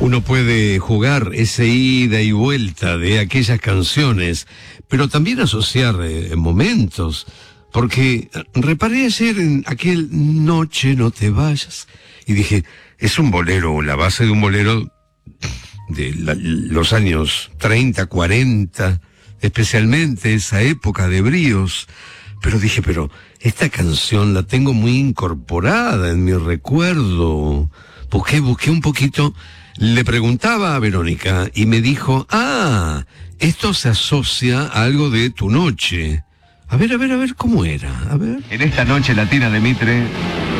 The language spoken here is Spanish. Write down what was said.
Uno puede jugar ese ida y vuelta de aquellas canciones, pero también asociar momentos, porque reparé ayer en aquel Noche no te vayas, y dije, es un bolero, la base de un bolero de los años 30, 40, especialmente esa época de bríos, pero dije, pero esta canción la tengo muy incorporada en mi recuerdo. Busqué un poquito, le preguntaba a Verónica y me dijo, esto se asocia a algo de Tu noche. A ver, ¿cómo era? A ver. En esta noche latina de Mitre,